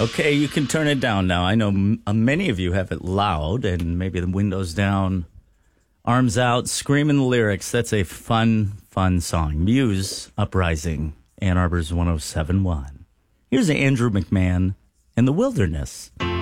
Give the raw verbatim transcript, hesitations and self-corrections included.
Okay, you can turn it down now. I know m- uh, many of you have it loud and maybe the windows down, arms out, screaming the lyrics. That's a fun, fun song. Muse, Uprising, Ann Arbor's one oh seven point one. Here's Andrew McMahon in the Wilderness.